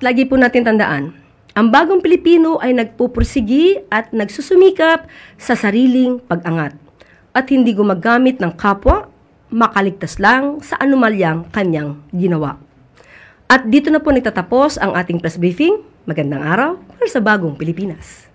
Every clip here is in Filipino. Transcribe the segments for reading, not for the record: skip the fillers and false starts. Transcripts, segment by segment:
lagi po natin tandaan, ang bagong Pilipino ay nagpupursigi at nagsusumikap sa sariling pag-angat at hindi gumagamit ng kapwa, makaligtas lang sa anumalyang kanyang ginawa. At dito na po nagtatapos ang ating press briefing. Magandang araw para sa bagong Pilipinas.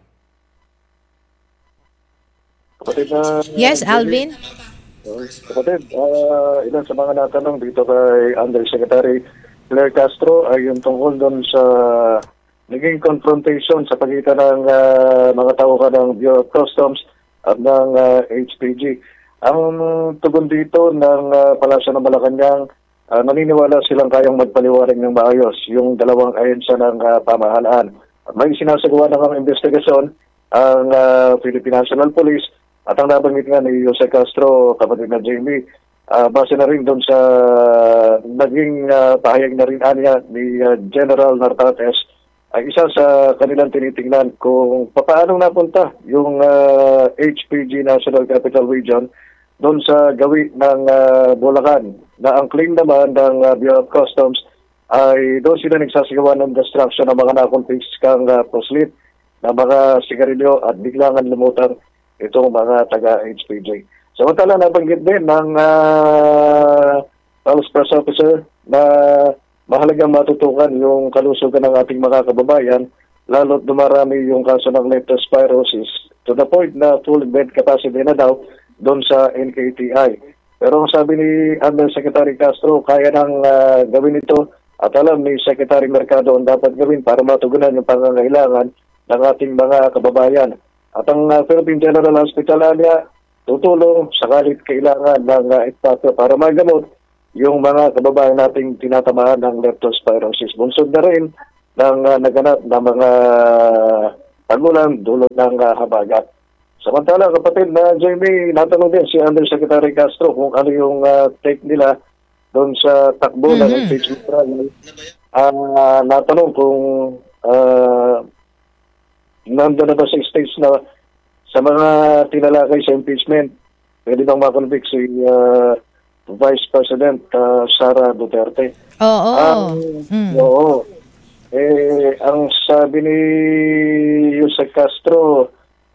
Kapatid Yes, Alvin? Kapatid, ilan sa mga natanong dito kay Undersecretary Claire Castro ay yung tungkol doon sa naging confrontation sa pagitan ng mga tauhan ng Bureau of Customs at ng HPG. Ang tugon dito ng Palasyo ng Malacanang, naniniwala silang kayang magpaliwanag ng maayos yung dalawang ahensya ng pamahalaan. May sinasagawa ng investigasyon ang Philippine National Police at ang nabanggit nga ni Jose Castro, kapatid na Jamie, base na rin doon sa naging pahayag na rin niya ni General Nartates, ay isa sa kanilang tinitingnan kung paano napunta yung HPG National Capital Region doon sa gawi ng Bulacan, na ang claim naman ng Bureau of Customs ay doon sila nagsasagawa ng destruction ng mga nakumpiskang puslit na mga sigarilyo at biglangan lumutang itong mga taga-HPG. Samantala, nabanggit din ng Police Press Officer na mahalagang matutukan yung kalusugan ng ating mga kababayan, lalo't dumarami yung kaso ng leptospirosis to the point na full bed capacity na daw doon sa NKTI. Pero ang sabi ni Undersecretary Castro, kaya nang gawin ito at alam ni Secretary Mercado ang dapat gawin para matugunan yung pangangailangan ng ating mga kababayan. At ang Philippine General Hospital niya tutulong sakalit kailangan ng espasyo para magamot yung mga kababayan nating tinatamaan ng leptospirosis. Bunsod na rin ng naganap na mga pagulan dulot ng habagat. Samantala, kapatid na Jamie, natanong din si Undersecretary Castro kung ano yung take nila doon sa takbo ng impeachment trial. Natanong kung nandun na ba sa stage na sa mga tinalakay sa impeachment, pwede bang makonvict si Vice President Sara Duterte? Oo. Oo. Ang sabi ni Jose Castro,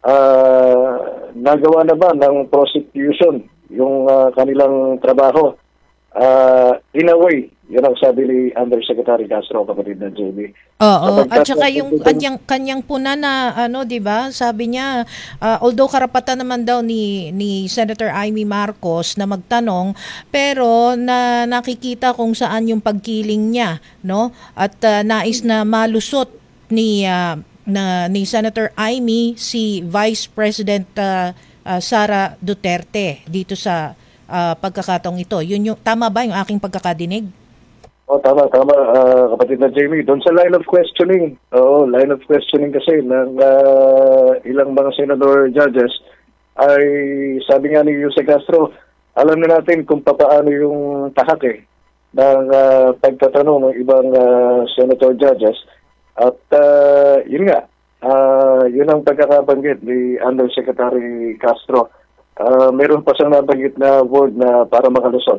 nagawa na ba ng prosecution yung kanilang trabaho? In a way, yun ang sabi ni Undersecretary Castro, kapatid na Jamie. Oo, at saka yung kanyang puna na di ba? Sabi niya, although karapatan naman daw ni Senator Amy Marcos na magtanong, pero nakikita kung saan yung pagkiling niya, no? At nais na malusot ni Senator Amy si Vice President Sara Duterte dito sa pagkakataong ito. Yun yung tama ba yung aking pagkakadinig? Tama, kapatid na Jamie. Doon sa line of questioning, line of questioning kasi ng ilang mga senador judges, ay sabi nga ni Jose Castro, alam na natin kung paano yung tahak ng pagtatanong ng ibang senator judges. At yun nga, yun ang pagkakabanggit ni Undersecretary Castro. Meron pa siyang nabanggit na word na para makalusot.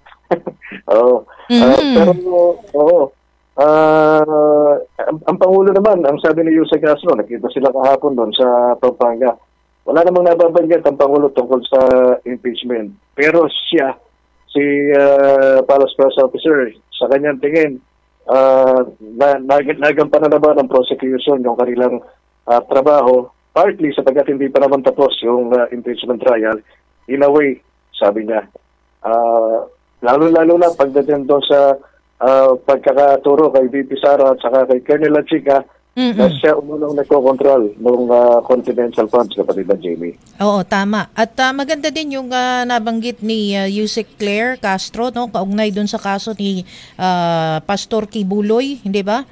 Pero ang Pangulo naman, ang sabi ni Jose Castro, nakita sila kahapon doon sa Pampanga. Wala namang nababanggit ang Pangulo tungkol sa impeachment. Pero siya, si Palace Press Officer, sa kanyang tingin, nagampanan na ba ng prosecution yung kanilang trabaho, partly sapagkat hindi pa naman tapos yung impeachment trial. In a way, sabi niya, lalo-lalo na pagdating doon sa pagkakaturo kay VP Sara at saka kay Colonel Lachica, na siya umunang nagko-control ng confidential funds, kapatid na Jamie. Oo, tama. At maganda din yung nabanggit ni Yusek Claire Castro, no, kaugnay doon sa kaso ni Pastor Kibuloy, hindi ba?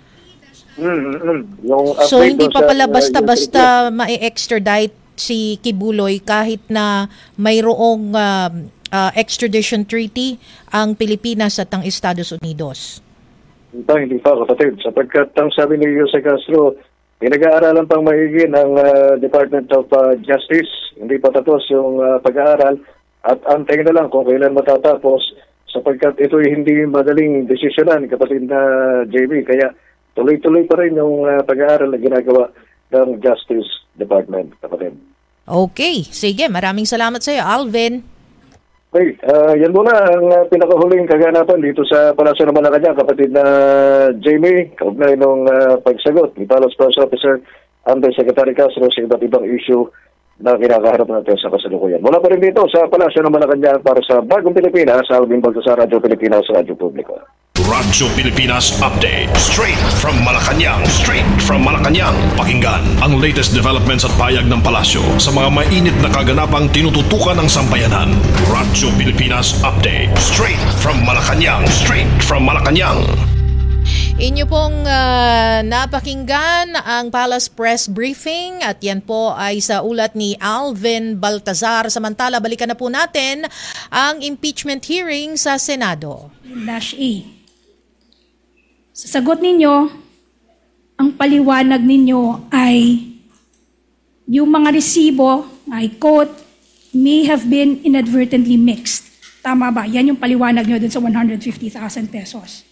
So hindi pa pala basta-basta ma-extradite si Kibuloy kahit na mayroong extradition treaty ang Pilipinas at ang Estados Unidos. Hindi pa, kapatid. Sapagkat ang sabi ni Jose Castro, pinag-aaralan pang maigi ng Department of Justice. Hindi pa tapos yung pag-aaral at antayin na lang kung kailan matatapos sapagkat ito hindi madaling desisyonan, kapatid na JB. Kaya tuloy-tuloy pa rin yung pag-aaral na ginagawa ng Justice Department, kapatid. Okay, sige. Maraming salamat sa iyo, Alvin. Okay, yan muna ang pinakahuling kaganapan dito sa Palasyo ng Malacanang, kapatid na Jamie, kaugnay nung pagsagot ni Palace Press Officer Undersecretary Castro sa iba't ibang issue na kinakaharap natin sa kasalukuyan. Mula pa rin dito sa Palasyo ng Malacanang para sa Bagong Pilipinas, sa Alvin Baltasar, Radyo Pilipinas, Radyo Publiko. Radyo Pilipinas Update. Straight from Malacanang. Straight from Malacanang. Pakinggan ang latest developments at payag ng palasyo sa mga mainit na kaganapang tinututukan ng sambayanan. Radyo Pilipinas Update. Straight from Malacanang. Straight from Malacanang. Inyo pong napakinggan ang Palace Press Briefing at yan po ay sa ulat ni Alvin Baltasar. Samantala, balikan na po natin ang impeachment hearing sa Senado. -A. Sa sagot ninyo, ang paliwanag ninyo ay yung mga resibo, I quote, may have been inadvertently mixed. Tama ba? Yan yung paliwanag nyo dun sa 150,000 pesos.